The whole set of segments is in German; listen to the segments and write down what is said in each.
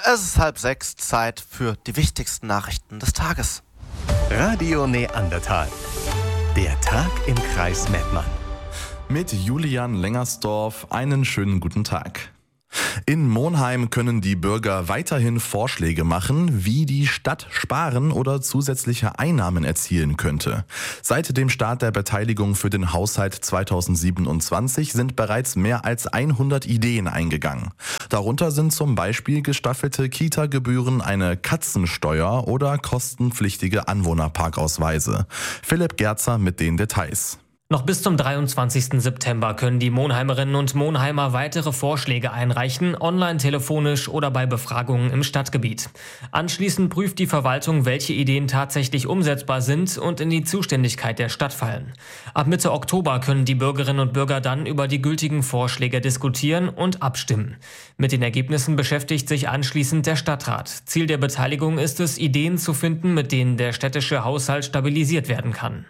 Es ist 5:30, Zeit für die wichtigsten Nachrichten des Tages. Radio Neandertal. Der Tag im Kreis Mettmann. Mit Julian Lengersdorf einen schönen guten Tag. In Monheim können die Bürger weiterhin Vorschläge machen, wie die Stadt sparen oder zusätzliche Einnahmen erzielen könnte. Seit dem Start der Beteiligung für den Haushalt 2027 sind bereits mehr als 100 Ideen eingegangen. Darunter sind zum Beispiel gestaffelte Kita-Gebühren, eine Katzensteuer oder kostenpflichtige Anwohnerparkausweise. Philipp Gerzer mit den Details. Noch bis zum 23. September können die Monheimerinnen und Monheimer weitere Vorschläge einreichen, online, telefonisch oder bei Befragungen im Stadtgebiet. Anschließend prüft die Verwaltung, welche Ideen tatsächlich umsetzbar sind und in die Zuständigkeit der Stadt fallen. Ab Mitte Oktober können die Bürgerinnen und Bürger dann über die gültigen Vorschläge diskutieren und abstimmen. Mit den Ergebnissen beschäftigt sich anschließend der Stadtrat. Ziel der Beteiligung ist es, Ideen zu finden, mit denen der städtische Haushalt stabilisiert werden kann.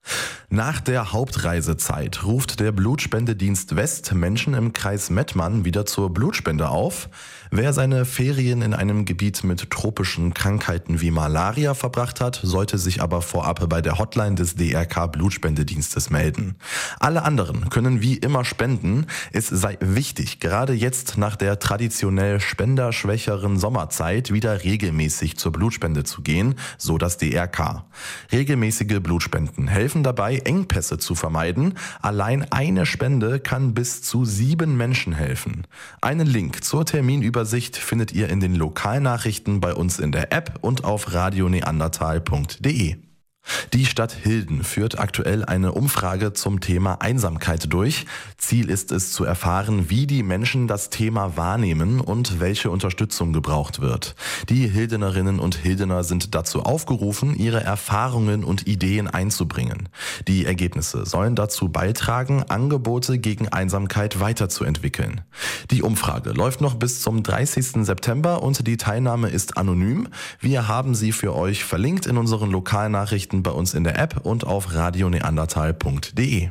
Nach der Hauptreisezeit ruft der Blutspendedienst West Menschen im Kreis Mettmann wieder zur Blutspende auf. Wer seine Ferien in einem Gebiet mit tropischen Krankheiten wie Malaria verbracht hat, sollte sich aber vorab bei der Hotline des DRK Blutspendedienstes melden. Alle anderen können wie immer spenden. Es sei wichtig, gerade jetzt nach der traditionell spenderschwächeren Sommerzeit wieder regelmäßig zur Blutspende zu gehen, so das DRK. Regelmäßige Blutspenden helfen dabei, Engpässe zu vermeiden. Allein eine Spende kann bis zu 7 Menschen helfen. Einen Link zur Terminübersicht findet ihr in den Lokalnachrichten bei uns in der App und auf radioneandertal.de. Die Stadt Hilden führt aktuell eine Umfrage zum Thema Einsamkeit durch. Ziel ist es zu erfahren, wie die Menschen das Thema wahrnehmen und welche Unterstützung gebraucht wird. Die Hildenerinnen und Hildener sind dazu aufgerufen, ihre Erfahrungen und Ideen einzubringen. Die Ergebnisse sollen dazu beitragen, Angebote gegen Einsamkeit weiterzuentwickeln. Die Umfrage läuft noch bis zum 30. September und die Teilnahme ist anonym. Wir haben sie für euch verlinkt in unseren Lokalnachrichten bei uns in der App und auf radioneandertal.de.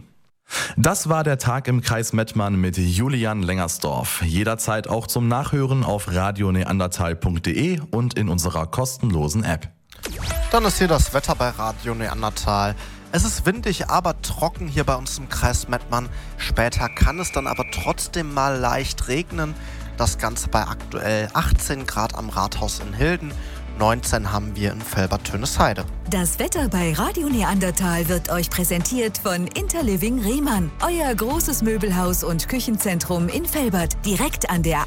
Das war der Tag im Kreis Mettmann mit Julian Lengersdorf. Jederzeit auch zum Nachhören auf radioneandertal.de und in unserer kostenlosen App. Dann ist hier das Wetter bei Radio Neandertal. Es ist windig, aber trocken hier bei uns im Kreis Mettmann. Später kann es dann aber trotzdem mal leicht regnen. Das Ganze bei aktuell 18 Grad am Rathaus in Hilden. 19 haben wir in Velbert-Tönisheide. Das Wetter bei Radio Neandertal wird euch präsentiert von Interliving Rehmann. Euer großes Möbelhaus und Küchenzentrum in Velbert, direkt an der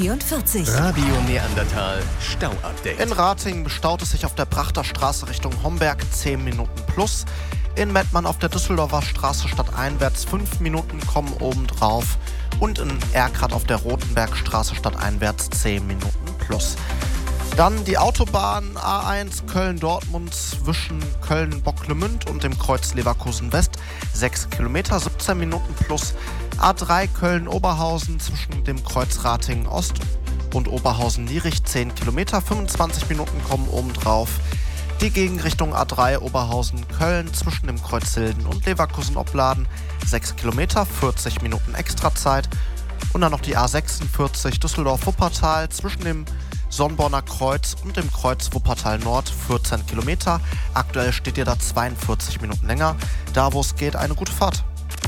A44. Radio Neandertal Stauupdate. In Ratingen bestaut es sich auf der Brachter Straße Richtung Homberg 10 Minuten plus. In Mettmann auf der Düsseldorfer Straße stadteinwärts 5 Minuten kommen obendrauf. Und in Erkrath auf der Rotenbergstraße stadteinwärts 10 Minuten plus. Dann die Autobahn A1 Köln-Dortmund zwischen Köln-Bocklemünd und dem Kreuz Leverkusen-West 6 Kilometer, 17 Minuten plus. A3 Köln-Oberhausen zwischen dem Kreuz Ratingen-Ost und Oberhausen-Lierich 10 Kilometer, 25 Minuten kommen obendrauf. Die Gegenrichtung A3 Oberhausen-Köln zwischen dem Kreuz Hilden und Leverkusen-Opladen 6 Kilometer, 40 Minuten Extrazeit. Und dann noch die A46 Düsseldorf-Wuppertal zwischen dem Sonnborner Kreuz und dem Kreuz Wuppertal Nord 14 Kilometer. Aktuell steht ihr da 42 Minuten länger. Da wo es geht, eine gute Fahrt.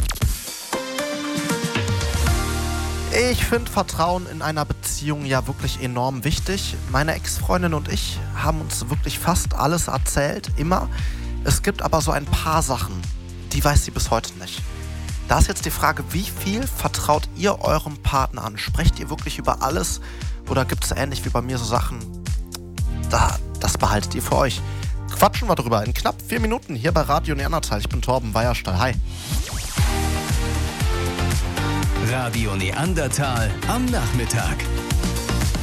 Ich finde Vertrauen in einer Beziehung ja wirklich enorm wichtig. Meine Ex-Freundin und ich haben uns wirklich fast alles erzählt, immer. Es gibt aber so ein paar Sachen, die weiß sie bis heute nicht. Da ist jetzt die Frage, wie viel vertraut ihr eurem Partner an? Sprecht ihr wirklich über alles? Oder gibt es ähnlich wie bei mir so Sachen, das behaltet ihr für euch? Quatschen wir drüber in knapp 4 Minuten hier bei Radio Neandertal. Ich bin Torben Weierstahl. Hi. Radio Neandertal am Nachmittag.